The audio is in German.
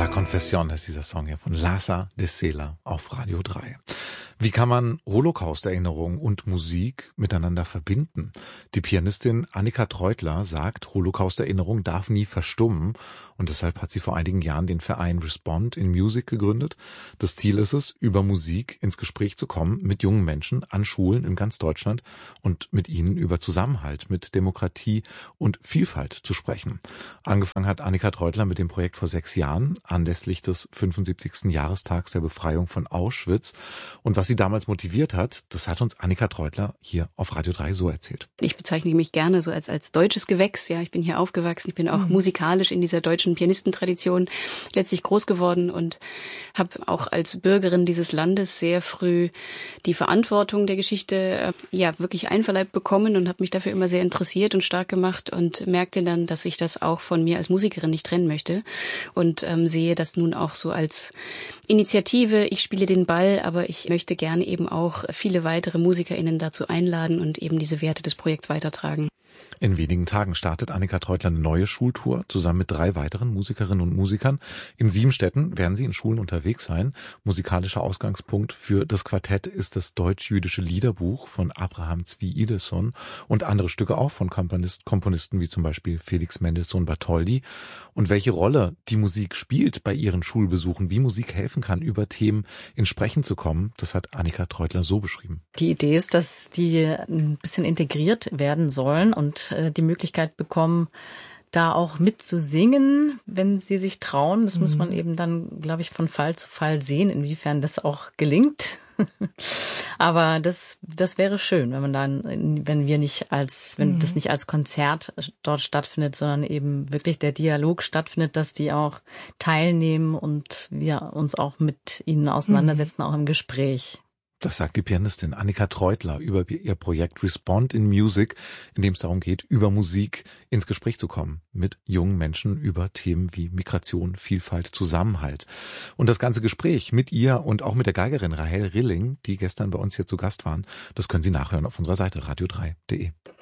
La Confession ist dieser Song hier von Lhasa de Sela auf Radio 3. Wie kann man Holocaust-Erinnerung und Musik miteinander verbinden? Die Pianistin Annika Treutler sagt, Holocaust-Erinnerung darf nie verstummen und deshalb hat sie vor einigen Jahren den Verein Respond in Music gegründet. Das Ziel ist es, über Musik ins Gespräch zu kommen mit jungen Menschen an Schulen in ganz Deutschland und mit ihnen über Zusammenhalt, mit Demokratie und Vielfalt zu sprechen. Angefangen hat Annika Treutler mit dem Projekt vor 6 Jahren, anlässlich des 75. Jahrestags der Befreiung von Auschwitz. Und was sie damals motiviert hat, das hat uns Annika Treutler hier auf Radio 3 so erzählt. Ich bezeichne mich gerne so als deutsches Gewächs. Ja, ich bin hier aufgewachsen. Ich bin auch musikalisch in dieser deutschen Pianistentradition letztlich groß geworden und habe auch als Bürgerin dieses Landes sehr früh die Verantwortung der Geschichte wirklich einverleibt bekommen und habe mich dafür immer sehr interessiert und stark gemacht und merkte dann, dass ich das auch von mir als Musikerin nicht trennen möchte und sehe das nun auch so als Initiative. Ich spiele den Ball, aber ich möchte gerne eben auch viele weitere MusikerInnen dazu einladen und eben diese Werte des Projekts weitertragen. In wenigen Tagen startet Annika Treutler eine neue Schultour zusammen mit 3 weiteren Musikerinnen und Musikern. In 7 Städten werden sie in Schulen unterwegs sein. Musikalischer Ausgangspunkt für das Quartett ist das deutsch-jüdische Liederbuch von Abraham Zvi Idesson und andere Stücke auch von Komponisten wie zum Beispiel Felix Mendelssohn Bartholdy. Und welche Rolle die Musik spielt bei ihren Schulbesuchen, wie Musik helfen kann, über Themen ins Sprechen zu kommen, das hat Annika Treutler so beschrieben. Die Idee ist, dass die ein bisschen integriert werden sollen und die Möglichkeit bekommen, da auch mitzusingen, wenn sie sich trauen. Das muss man eben dann, glaube ich, von Fall zu Fall sehen, inwiefern das auch gelingt. Aber das wäre schön, wenn das nicht als Konzert dort stattfindet, sondern eben wirklich der Dialog stattfindet, dass die auch teilnehmen und wir uns auch mit ihnen auseinandersetzen, auch im Gespräch. Das sagt die Pianistin Annika Treutler über ihr Projekt Respond in Music, in dem es darum geht, über Musik ins Gespräch zu kommen mit jungen Menschen über Themen wie Migration, Vielfalt, Zusammenhalt. Und das ganze Gespräch mit ihr und auch mit der Geigerin Rahel Rilling, die gestern bei uns hier zu Gast waren, das können Sie nachhören auf unserer Seite radio3.de.